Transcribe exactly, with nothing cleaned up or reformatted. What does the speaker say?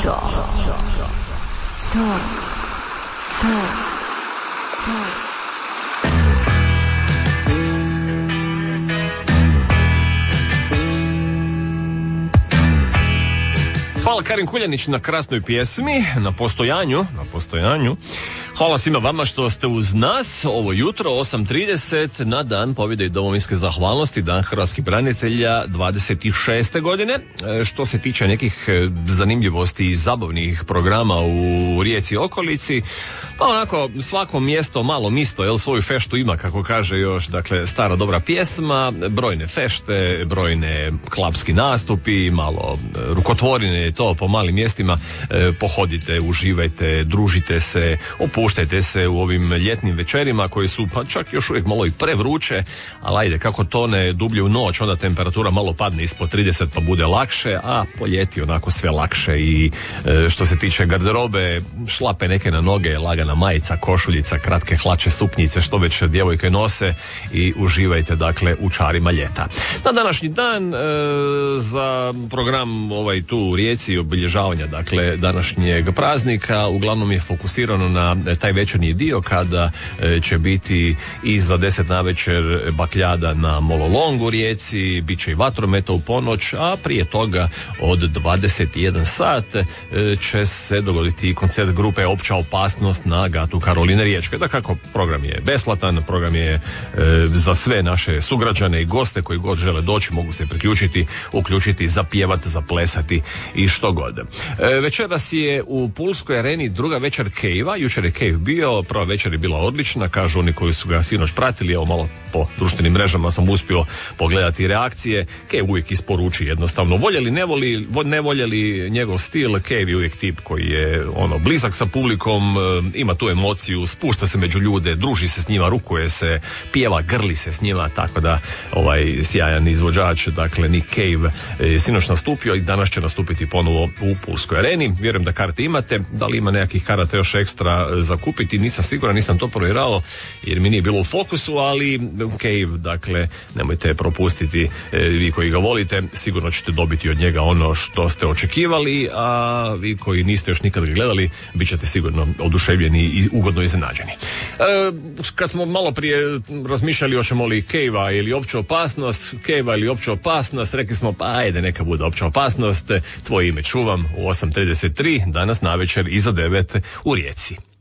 To. To. To. Hvala Karin Kuljanić na krasnoj pjesmi, na postojanju, na postojanju. Hvala svima vama što ste uz nas ovo jutro, osam trideset, na dan pobjede i domovinske zahvalnosti, dan hrvatskih branitelja dvadeset šeste godine. Što se tiče nekih zanimljivosti i zabavnih programa u Rijeci i okolici, pa onako svako mjesto malo misto, jel, svoju feštu ima, kako kaže još, dakle, stara dobra pjesma, brojne fešte, brojne klapski nastupi, malo rukotvorine, to po malim mjestima, e, pohodite, uživajte, družite se, opuštajte se u ovim ljetnim večerima koji su pa čak još uvijek malo i prevruće, ali ajde, kako tone dublje u noć, onda temperatura malo padne ispod trideset pa bude lakše, a po ljeti onako sve lakše i e, što se tiče garderobe, šlape neke na noge, lagana majica, košuljica, kratke hlače, suknjice, što već djevojke nose i uživajte dakle u čarima ljeta. Na današnji dan e, za program ovaj tu u Rijeci obilježavanja dakle današnjeg praznika uglavnom je fokusirano na taj večernji dio kada e, će biti i za deset navečer bakljada na Mololongu u Rijeci, bit će i vatrometa u ponoć, a prije toga od dvadeset jedan sat e, će se dogoditi koncert grupe Opća opasnost na Gatu Karoline Riječke. Dakako, program je besplatan, program je e, za sve naše sugrađane i goste koji god žele doći, mogu se priključiti, uključiti, zapjevati, zaplesati i što god. E, večeras je u Pulskoj areni druga večer Cave-a, jučer je Cave bio, prva večer je bila odlična, kažu oni koji su ga sinoć pratili, evo malo po društvenim mrežama sam uspio pogledati reakcije. Cave uvijek isporuči jednostavno, voljeli, ne voli, ne voljeli njegov stil, Cave je uvijek tip koji je ono blizak sa publikom, ima tu emociju, spušta se među ljude, druži se s njima, rukuje se, pjeva, grli se s njima, tako da ovaj sjajan izvođač, dakle Nick Cave, je sinoć nastupio i danas će nastupiti ponovo u Pulskoj areni. Vjerujem da karte imate, da li ima nekakvih karata još ekstra za kupiti, nisam siguran, nisam to provjerao jer mi nije bilo u fokusu, ali Cave, dakle, nemojte propustiti, e, vi koji ga volite, sigurno ćete dobiti od njega ono što ste očekivali, a vi koji niste još nikad gledali, bit ćete sigurno oduševljeni i ugodno iznenađeni. E, kad smo malo prije razmišljali hoćemo li Cave-a ili Opća opasnost, Cave-a ili Opća opasnost, rekli smo pa ajde neka bude Opća opasnost, tvoje ime čuvam u osam trideset tri, danas navečer iza devet u Rijeci.